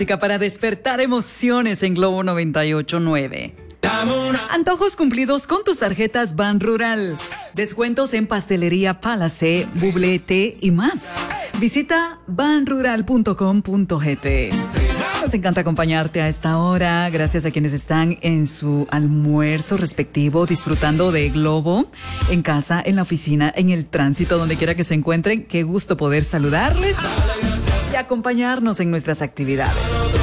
música para despertar emociones en Globo 98.9. Antojos cumplidos con tus tarjetas Ban Rural. Descuentos en Pastelería Palace, Bublete y más. Visita banrural.com.gt. Nos encanta acompañarte a esta hora. Gracias a quienes están en su almuerzo respectivo, disfrutando de Globo, en casa, en la oficina, en el tránsito, donde quiera que se encuentren. Qué gusto poder saludarles y acompañarnos en nuestras actividades.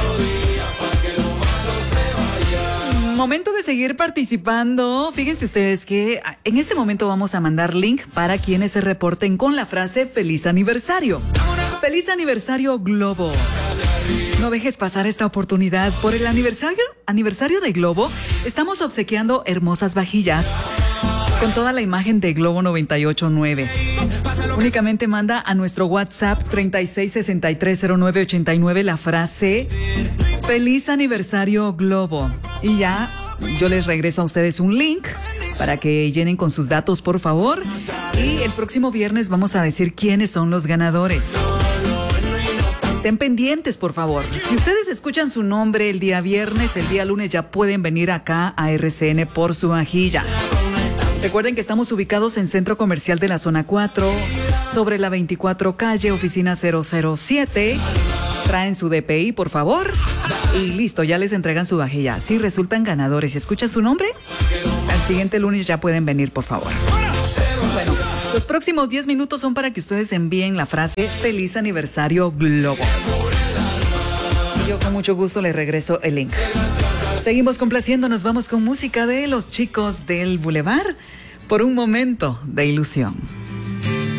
Momento de seguir participando. Fíjense ustedes que en este momento vamos a mandar link para quienes se reporten con la frase feliz aniversario. Feliz aniversario Globo. No dejes pasar esta oportunidad. Por el aniversario de Globo, estamos obsequiando hermosas vajillas con toda la imagen de Globo 98.9. Únicamente manda a nuestro WhatsApp 36630989 la frase feliz aniversario Globo. Y ya yo les regreso a ustedes un link para que llenen con sus datos, por favor. Y el próximo viernes vamos a decir quiénes son los ganadores. Estén pendientes, por favor. Si ustedes escuchan su nombre el día viernes, el día lunes ya pueden venir acá a RCN por su vajilla. Recuerden que estamos ubicados en Centro Comercial de la Zona 4, sobre la 24 calle, oficina 007. Traen su DPI, por favor. Y listo, ya les entregan su vajilla. Si resultan ganadores y escuchan su nombre, al siguiente lunes ya pueden venir, por favor. Bueno, los próximos 10 minutos son para que ustedes envíen la frase feliz aniversario Globo. Y yo con mucho gusto les regreso el link. Seguimos complaciéndonos, vamos con música de los chicos del Boulevard por un momento de ilusión.